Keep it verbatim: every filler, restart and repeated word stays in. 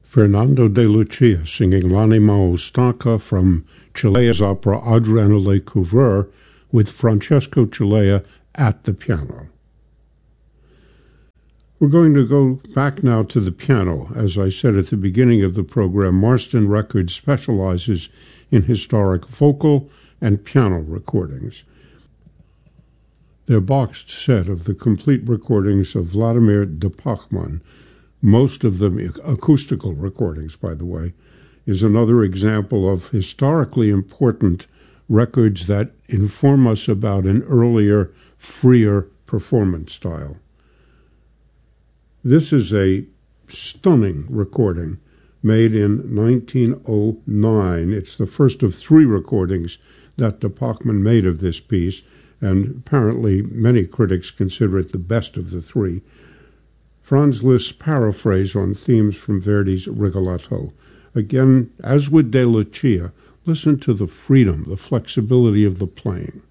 Fernando de Lucia singing L'anima stanca from Cilea's opera Adriano Lecouvreur with Francesco Cilea at the piano. We're going to go back now to the piano. As I said at the beginning of the program, Marston Records specializes in historic vocal and piano recordings. Their boxed set of the complete recordings of Vladimir de Pachmann, most of them acoustical recordings, by the way, is another example of historically important records that inform us about an earlier, freer performance style. This is a stunning recording made in nineteen oh nine. It's the first of three recordings that de Pachmann made of this piece, and apparently many critics consider it the best of the three. Franz Liszt's paraphrase on themes from Verdi's Rigoletto. Again, as with De Lucia, listen to the freedom, the flexibility of the playing.